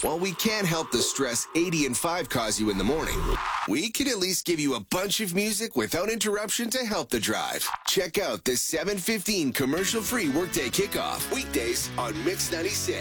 While we can't help the stress 80 and 5 cause you in the morning, we can at least give you a bunch of music without interruption to help the drive. Check out the 7:15 commercial-free workday kickoff weekdays on Mix 96.